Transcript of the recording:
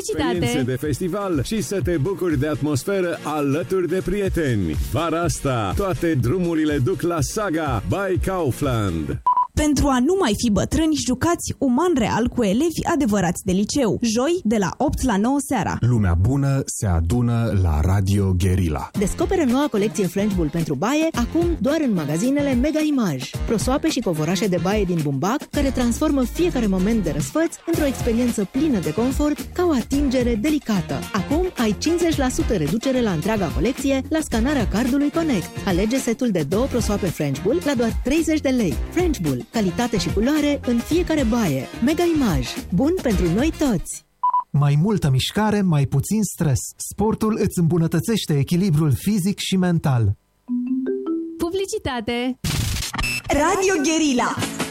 experiențe de festival și să te bucuri de atmosferă alături de prieteni. Vara asta, toate drumurile duc la Saga by Kaufland. Pentru a nu mai fi bătrâni, jucați uman real cu elevi adevărați de liceu. Joi, de la 8 la 9 seara. Lumea bună se adună la Radio Guerilla. Descoperă noua colecție French Bull pentru baie, acum doar în magazinele Mega Image. Prosoape și covorașe de baie din bumbac, care transformă fiecare moment de răsfăț într-o experiență plină de confort, ca o atingere delicată. Acum ai 50% reducere la întreaga colecție la scanarea cardului Connect. Alege setul de 2 prosoape French Bull la doar 30 de lei. French Bull, calitate și culoare în fiecare baie. Mega Image. Bun pentru noi toți! Mai multă mișcare, mai puțin stres. Sportul îți îmbunătățește echilibrul fizic și mental. Publicitate. Radio Guerilla.